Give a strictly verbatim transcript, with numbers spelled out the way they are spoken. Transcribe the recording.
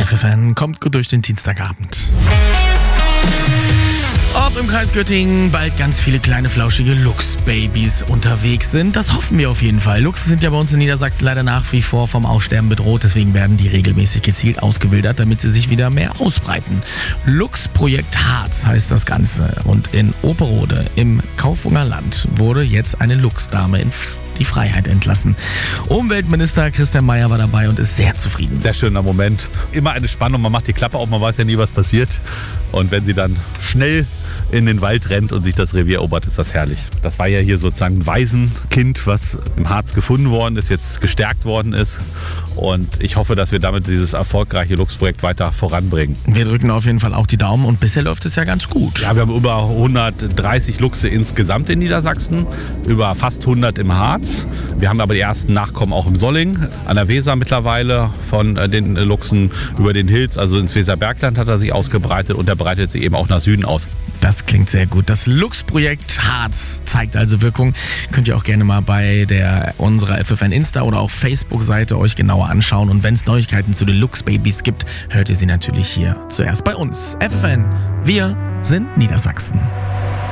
F F N, kommt gut durch den Dienstagabend. Ob im Kreis Göttingen bald ganz viele kleine flauschige Luchsbabys unterwegs sind, das hoffen wir auf jeden Fall. Luchse sind ja bei uns in Niedersachsen leider nach wie vor vom Aussterben bedroht, deswegen werden die regelmäßig gezielt ausgewildert, damit sie sich wieder mehr ausbreiten. Luchsprojekt Harz heißt das Ganze und in Operode im Kaufunger Land wurde jetzt eine Luchsdame in die Freiheit entlassen. Umweltminister Christian Mayer war dabei und ist sehr zufrieden. Sehr schöner Moment. Immer eine Spannung, man macht die Klappe auf, man weiß ja nie, was passiert. Und wenn sie dann schnell in den Wald rennt und sich das Revier erobert, ist das herrlich. Das war ja hier sozusagen ein Waisenkind, was im Harz gefunden worden ist, jetzt gestärkt worden ist. Und ich hoffe, dass wir damit dieses erfolgreiche Luchsprojekt weiter voranbringen. Wir drücken auf jeden Fall auch die Daumen und bisher läuft es ja ganz gut. Ja, wir haben über hundertdreißig Luchse insgesamt in Niedersachsen, über fast hundert im Harz. Wir haben aber die ersten Nachkommen auch im Solling, an der Weser mittlerweile von den Luchsen über den Hilz, also ins Weserbergland hat er sich ausgebreitet und er breitet sich eben auch nach Süden aus. Das klingt sehr gut. Das Luchsprojekt Harz zeigt also Wirkung. Könnt ihr auch gerne mal bei der unserer F F N Insta oder auch Facebook-Seite euch genauer anschauen. Und wenn es Neuigkeiten zu den Luchsbabys gibt, hört ihr sie natürlich hier zuerst bei uns. F F N, wir sind Niedersachsen.